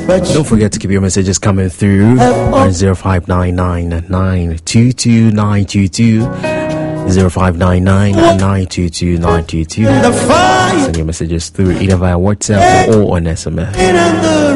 Don't forget to keep your messages coming through on 0599922922. 0599922922. Send your messages through either via WhatsApp or on SMS.